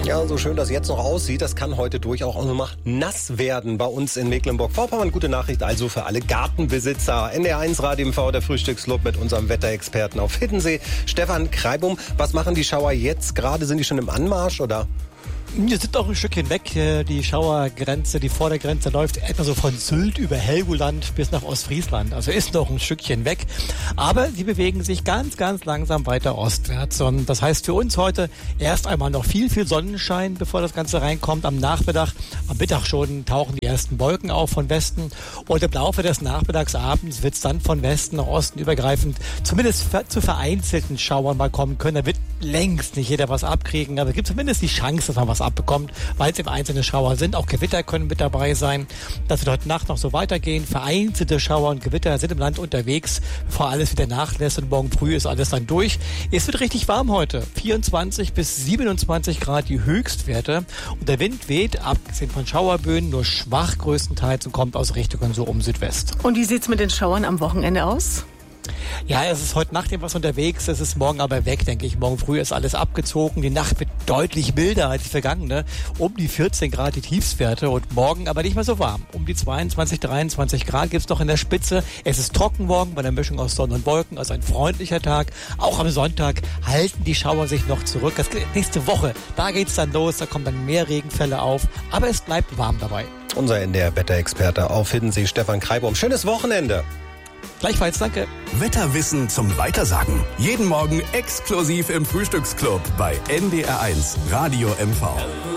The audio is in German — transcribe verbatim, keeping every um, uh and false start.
Ja, so schön das jetzt noch aussieht, das kann heute durchaus auch noch mal nass werden bei uns in Mecklenburg-Vorpommern. Gute Nachricht also für alle Gartenbesitzer. N D R eins Radio M V, der Frühstücksclub mit unserem Wetterexperten auf Hiddensee, Stefan Kreibum. Was machen die Schauer jetzt gerade? Sind die schon im Anmarsch oder? Wir sind auch ein Stückchen weg. Die Schauergrenze, die Vordergrenze läuft etwa so von Sylt über Helgoland bis nach Ostfriesland. Also ist noch ein Stückchen weg. Aber sie bewegen sich ganz, ganz langsam weiter ostwärts. Und das heißt für uns heute erst einmal noch viel, viel Sonnenschein, bevor das Ganze reinkommt. Am Nachmittag, am Mittag schon tauchen die ersten Wolken auf von Westen. Und im Laufe des Nachmittagsabends wird es dann von Westen nach Osten übergreifend zumindest zu vereinzelten Schauern mal kommen können. Da wird längst nicht jeder was abkriegen, aber es gibt zumindest die Chance, dass man was abbekommt, weil es eben einzelne Schauer sind. Auch Gewitter können mit dabei sein. Das wird heute Nacht noch so weitergehen. Vereinzelte Schauer und Gewitter sind im Land unterwegs, bevor alles wieder nachlässt und morgen früh ist alles dann durch. Es wird richtig warm heute. vierundzwanzig bis siebenundzwanzig Grad die Höchstwerte. Und der Wind weht, abgesehen von Schauerböen, nur schwach größtenteils und kommt aus Richtungen so um Südwest. Und wie sieht's mit den Schauern am Wochenende aus? Ja, es ist heute Nacht etwas unterwegs, es ist morgen aber weg, denke ich. Morgen früh ist alles abgezogen, die Nacht wird deutlich milder als die vergangene, um die vierzehn Grad die Tiefstwerte und morgen aber nicht mehr so warm. Um die zweiundzwanzig, dreiundzwanzig Grad gibt's noch in der Spitze. Es ist trocken morgen bei einer Mischung aus Sonne und Wolken, also ein freundlicher Tag. Auch am Sonntag halten die Schauer sich noch zurück. Das nächste Woche, da geht's dann los, da kommen dann mehr Regenfälle auf, aber es bleibt warm dabei. Unser N D R-Wetterexperte auf Hiddensee, Stefan Kreibum. Schönes Wochenende! Gleichfalls, danke. Wetterwissen zum Weitersagen. Jeden Morgen exklusiv im Frühstücksclub bei N D R eins Radio M V.